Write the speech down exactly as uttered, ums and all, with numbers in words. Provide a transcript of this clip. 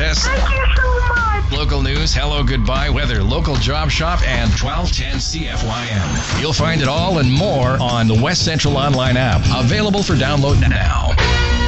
Chris. Thank you so much. Local news, hello, goodbye, weather, local job shop, and twelve ten C F Y N. You'll find it all and more on the West Central Online app. Available for download now.